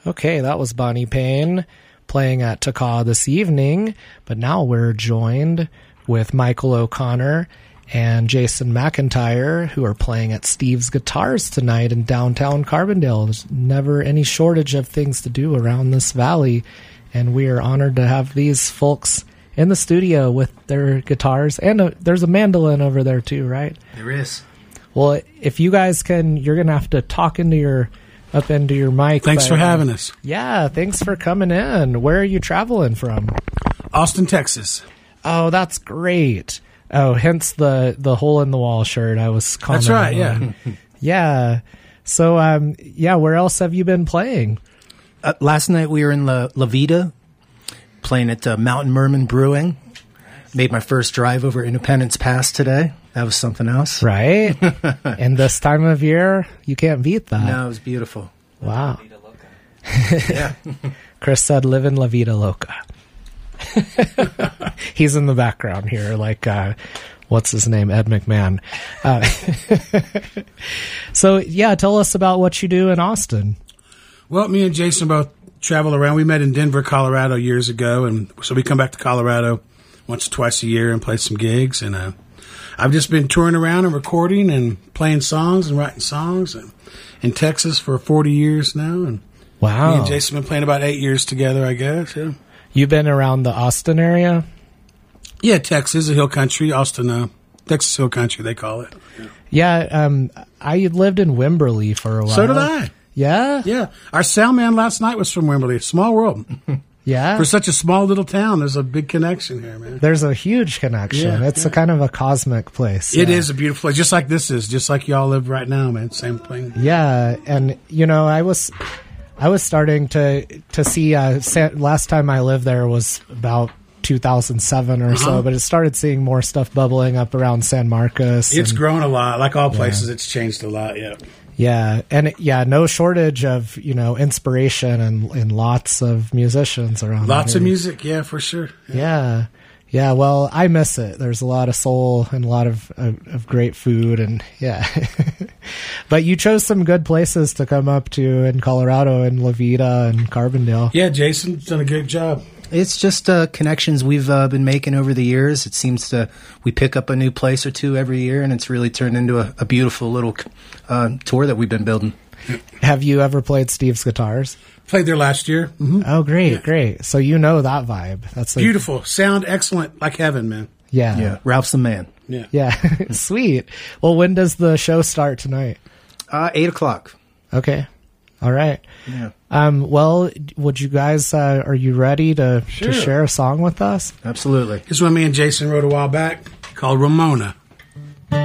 Okay, that was Bonnie Payne playing at Taka this evening, but now we're joined with Michael O'Connor and Jason McIntyre, who are playing at Steve's Guitars tonight in downtown Carbondale. There's never any shortage of things to do around this valley, and we are honored to have these folks in the studio with their guitars. And there's a mandolin over there too, right? There is. Well, if you guys can, you're going to have to talk into your mic. Thanks for having us. Yeah, thanks for coming in. Where are you traveling from? Austin, Texas. Oh, that's great. Oh, hence the hole in the wall shirt I was commenting That's right, yeah. on. Yeah. So, where else have you been playing? Last night we were in La Vida, playing at Mountain Merman Brewing. Made my first drive over Independence Pass today. That was something else. Right? And this time of year, you can't beat that. No, it was beautiful. Wow. Yeah. Chris said, live in La Vida Loca. He's in the background here, like, what's his name? Ed McMahon. So, yeah, tell us about what you do in Austin. Well, me and Jason both travel around. We met in Denver, Colorado years ago, and so we come back to Colorado once or twice a year and play some gigs. And I've just been touring around and recording and playing songs and writing songs in Texas for 40 years now. And Wow. me and Jason have been playing about 8 years together, I guess, yeah. You've been around the Austin area? Yeah, Texas, the Hill Country, Austin, Texas Hill Country, they call it. Yeah, I lived in Wimberley for a while. So did I. Yeah? Yeah. Our sound man last night was from Wimberley. Small world. Yeah? For such a small little town, there's a big connection here, man. There's a huge connection. Yeah, It's a kind of a cosmic place. It is a beautiful place, just like this is, just like y'all live right now, man. Same thing. Yeah, and, I was starting to see, last time I lived there was about 2007 or so, but it started seeing more stuff bubbling up around San Marcos. It's grown a lot. Like all places, it's changed a lot, yeah. Yeah, and no shortage of, inspiration and lots of musicians around. Lots here. of music, yeah, for sure. Yeah. Yeah, well, I miss it. There's a lot of soul and a lot of great food, and yeah. But you chose some good places to come up to in Colorado and La Vida and Carbondale. Yeah, Jason's done a good job. It's just connections we've been making over the years. It seems we pick up a new place or two every year, and it's really turned into a beautiful little tour that we've been building. Have you ever played Steve's Guitars? Played there last year. Mm-hmm. Oh, great. So you know that vibe. That's like, beautiful. Sound excellent, like heaven, man. Yeah. Yeah, Ralph's the man. Yeah. Yeah. Sweet. Well, when does the show start tonight? 8:00. Okay. All right. Yeah. Well, would you guys, are you ready to share a song with us? Absolutely. This one me and Jason wrote a while back called Ramona.